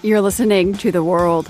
You're listening to The World.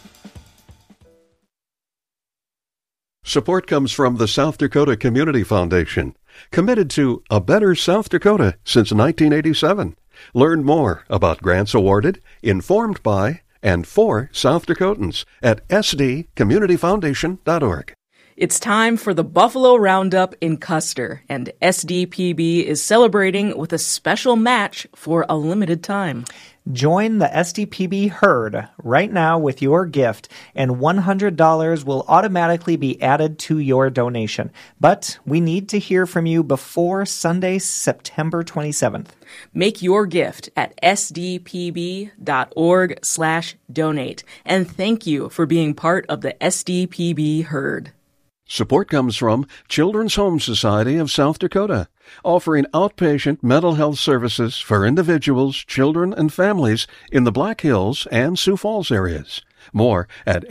Support comes from the South Dakota Community Foundation, committed to a better South Dakota since 1987. Learn more about grants awarded, informed by, and for South Dakotans at sdcommunityfoundation.org. It's time for the Buffalo Roundup in Custer, and SDPB is celebrating with a special match for a limited time. Join the SDPB herd right now with your gift, and $100 will automatically be added to your donation. But we need to hear from you before Sunday, September 27th. Make your gift at sdpb.org/donate. And thank you for being part of the SDPB herd. Support comes from Children's Home Society of South Dakota, offering outpatient mental health services for individuals, children, and families in the Black Hills and Sioux Falls areas. More at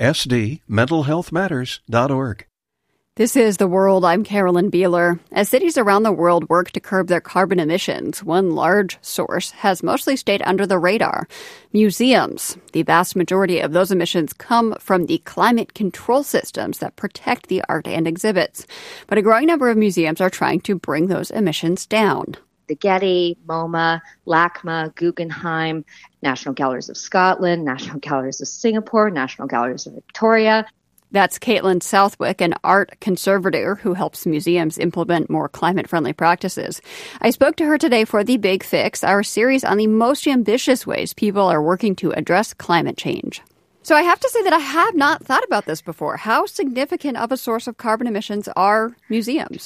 sdmentalhealthmatters.org. This is The World. I'm Carolyn Beeler. As cities around the world work to curb their carbon emissions, one large source has mostly stayed under the radar: museums. The vast majority of those emissions come from the climate control systems that protect the art and exhibits. But a growing number of museums are trying to bring those emissions down. The Getty, MoMA, LACMA, Guggenheim, National Galleries of Scotland, National Galleries of Singapore, National Galleries of Victoria. That's Caitlin Southwick, an art conservator who helps museums implement more climate-friendly practices. I spoke to her today for The Big Fix, our series on the most ambitious ways people are working to address climate change. So I have to say that I have not thought about this before. How significant of a source of carbon emissions are museums?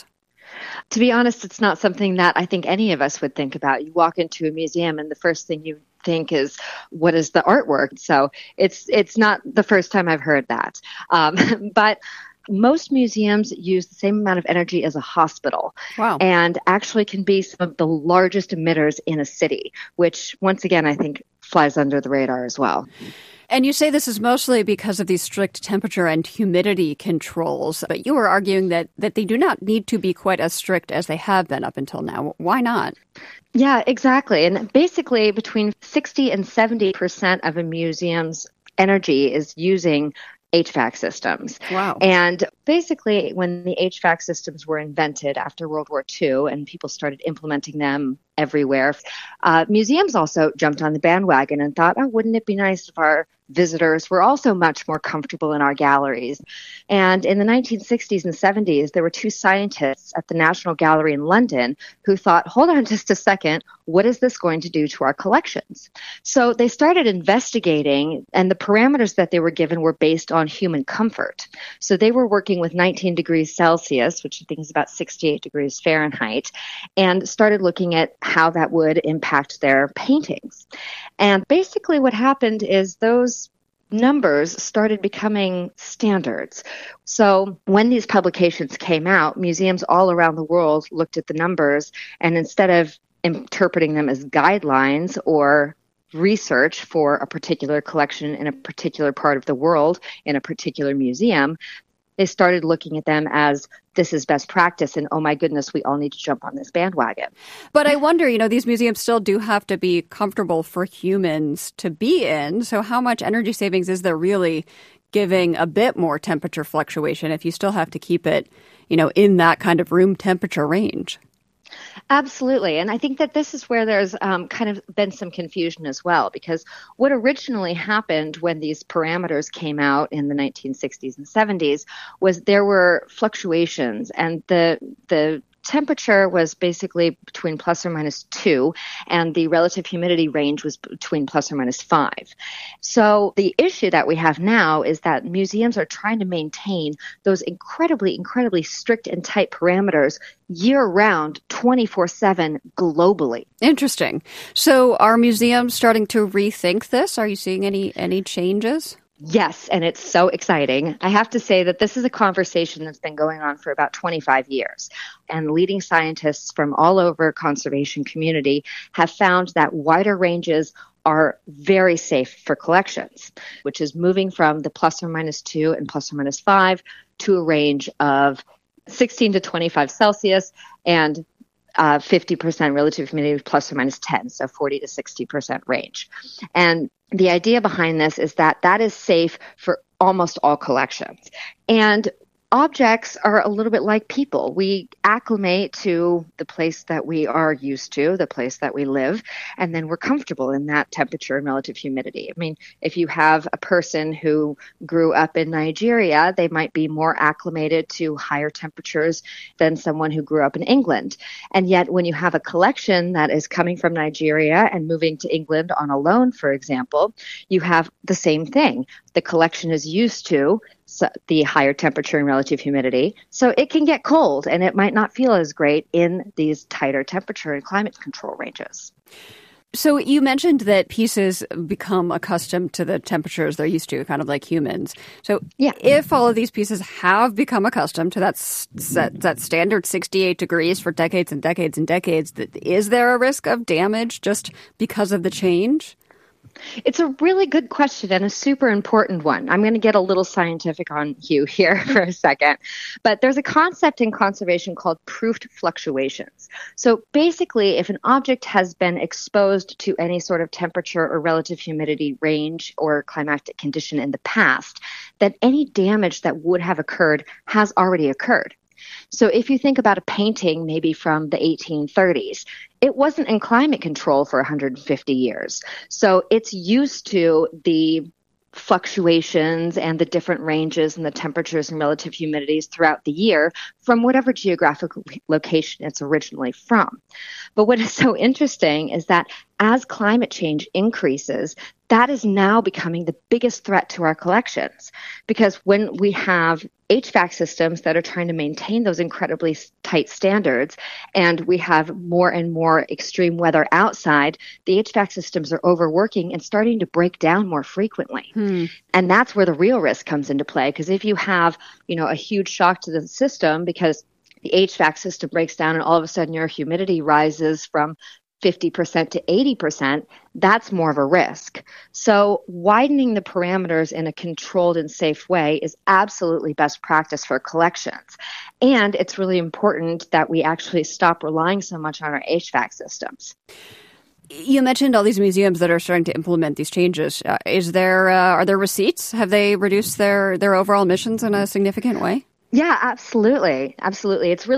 To be honest, it's not something that I think any of us would think about. You walk into a museum and the first thing you think is, what is the artwork? So it's not the first time I've heard that. But most museums use the same amount of energy as a hospital. Wow. And actually can be some of the largest emitters in a city, which once again, I think flies under the radar as well. And you say this is mostly because of these strict temperature and humidity controls, but you were arguing that they do not need to be quite as strict as they have been up until now. Why not? Yeah, exactly. And basically between 60 and 70% of a museum's energy is using HVAC systems. Wow. And basically when the HVAC systems were invented after World War II and people started implementing them everywhere, museums also jumped on the bandwagon and thought, oh, wouldn't it be nice if our visitors were also much more comfortable in our galleries? And in the 1960s and 70s, there were two scientists at the National Gallery in London who thought, hold on just a second, what is this going to do to our collections? So they started investigating, and the parameters that they were given were based on human comfort. So they were working with 19 degrees Celsius, which I think is about 68 degrees Fahrenheit, and started looking at how that would impact their paintings. And basically what happened is those numbers started becoming standards. So when these publications came out, museums all around the world looked at the numbers, and instead of interpreting them as guidelines or research for a particular collection in a particular part of the world in a particular museum, they started looking at them as this is best practice, and oh my goodness, we all need to jump on this bandwagon. But I wonder, these museums still do have to be comfortable for humans to be in. So how much energy savings is there really giving a bit more temperature fluctuation if you still have to keep it, in that kind of room temperature range? Absolutely. And I think that this is where there's kind of been some confusion as well, because what originally happened when these parameters came out in the 1960s and 70s was there were fluctuations, and the temperature was basically between plus or minus 2, and the relative humidity range was between plus or minus 5. So the issue that we have now is that museums are trying to maintain those incredibly, incredibly strict and tight parameters year-round, 24/7 globally. Interesting. So are museums starting to rethink this? Are you seeing any changes? Yes, and it's so exciting. I have to say that this is a conversation that's been going on for about 25 years. And leading scientists from all over conservation community have found that wider ranges are very safe for collections, which is moving from the plus or minus 2 and plus or minus 5 to a range of 16 to 25 Celsius and 50% relative humidity plus or minus 10, so 40 to 60% range. And the idea behind this is that that is safe for almost all collections. And objects are a little bit like people. We acclimate to the place that we are used to, the place that we live, and then we're comfortable in that temperature and relative humidity. I mean, if you have a person who grew up in Nigeria, they might be more acclimated to higher temperatures than someone who grew up in England. And yet, when you have a collection that is coming from Nigeria and moving to England on a loan, for example, you have the same thing. The collection is used to the higher temperature and relative humidity, so it can get cold and it might not feel as great in these tighter temperature and climate control ranges. So you mentioned that pieces become accustomed to the temperatures they're used to, kind of like humans. So if all of these pieces have become accustomed to that standard 68 degrees for decades and decades and decades, is there a risk of damage just because of the change? It's a really good question and a super important one. I'm going to get a little scientific on you here for a second. But there's a concept in conservation called proofed fluctuations. So basically, if an object has been exposed to any sort of temperature or relative humidity range or climatic condition in the past, then any damage that would have occurred has already occurred. So if you think about a painting maybe from the 1830s, it wasn't in climate control for 150 years. So it's used to the fluctuations and the different ranges and the temperatures and relative humidities throughout the year from whatever geographic location it's originally from. But what is so interesting is that as climate change increases, that is now becoming the biggest threat to our collections. Because when we have HVAC systems that are trying to maintain those incredibly tight standards, and we have more and more extreme weather outside, the HVAC systems are overworking and starting to break down more frequently. And that's where the real risk comes into play. Because if you have, a huge shock to the system because the HVAC system breaks down and all of a sudden your humidity rises from 50% to 80%, that's more of a risk. So widening the parameters in a controlled and safe way is absolutely best practice for collections. And it's really important that we actually stop relying so much on our HVAC systems. You mentioned all these museums that are starting to implement these changes. Are there receipts? Have they reduced their overall emissions in a significant way? Yeah, absolutely. Absolutely. It's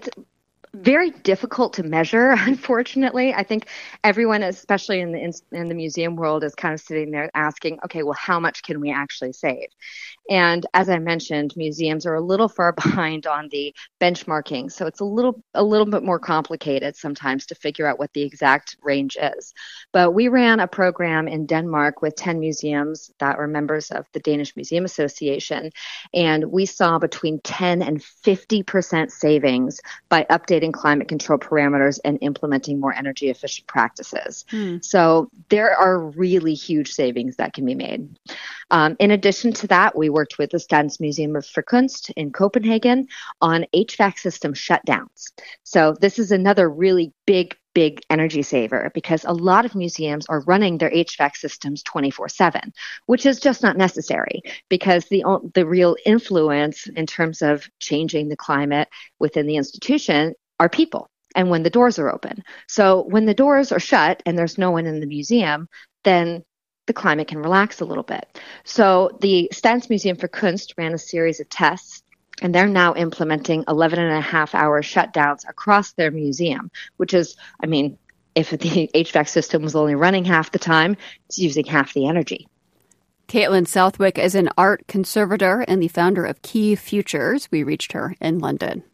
very difficult to measure, unfortunately. I think everyone, especially in the museum world, is kind of sitting there asking, okay, well, how much can we actually save? And as I mentioned, museums are a little far behind on the benchmarking, so it's a little bit more complicated sometimes to figure out what the exact range is. But we ran a program in Denmark with 10 museums that were members of the Danish Museum Association, and we saw between 10 and 50% savings by updating climate control parameters and implementing more energy efficient practices. So there are really huge savings that can be made. In addition to that, we worked with the Statens Museum for Kunst in Copenhagen on HVAC system shutdowns. So this is another really big energy saver because a lot of museums are running their HVAC systems 24/7, which is just not necessary because the real influence in terms of changing the climate within the institution are people and when the doors are open. So when the doors are shut and there's no one in the museum, then the climate can relax a little bit. So the Statens Museum for Kunst ran a series of tests, and they're now implementing 11.5-hour shutdowns across their museum, which is, if the HVAC system was only running half the time, it's using half the energy. Caitlin Southwick is an art conservator and the founder of Key Futures. We reached her in London.